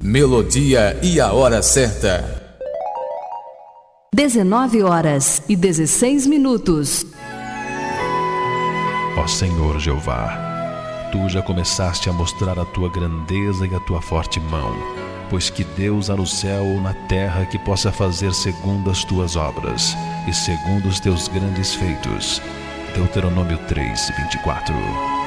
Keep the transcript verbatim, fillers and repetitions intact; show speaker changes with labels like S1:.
S1: Melodia e a hora certa.
S2: dezenove horas e dezesseis minutos.
S3: Ó Senhor Jeová, Tu já começaste a mostrar a Tua grandeza e a Tua forte mão, pois que Deus há no céu ou na terra que possa fazer segundo as Tuas obras e segundo os Teus grandes feitos. Deuteronômio três, vinte e quatro.